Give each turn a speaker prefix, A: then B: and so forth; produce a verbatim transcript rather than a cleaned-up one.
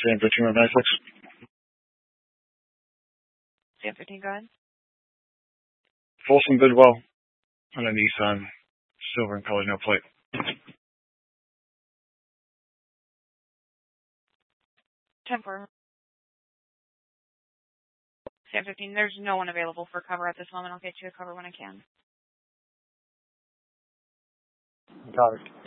A: Sam fifteen one nine six.
B: Sam fifteen, go ahead.
A: Folsom Bidwell on a Nissan, silver in color, no plate.
B: ten four. Sam fifteen, there's no one available for cover at this moment. I'll get you a cover when I can.
A: Got it.